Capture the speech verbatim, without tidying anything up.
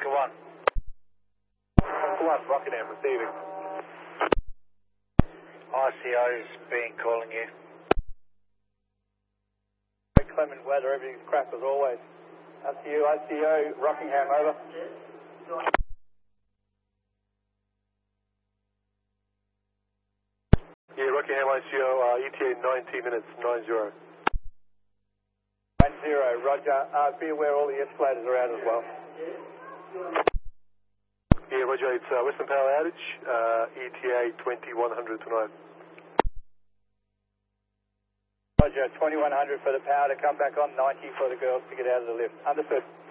Oscar one. Oscar one, Rockingham receiving. I C O's been calling you. Clement weather, everything's crap as always. That's you, I C O, Rockingham, over. Yeah, Rockingham I C O, uh, E T A ninety minutes, nine zero. nine zero, roger. Uh, be aware all the escalators are out as well. Yeah, roger, it's uh, Western Power outage, uh, E T A twenty-one hundred tonight. Roger, twenty-one hundred for the power to come back on, ninety for the girls to get out of the lift. Understood.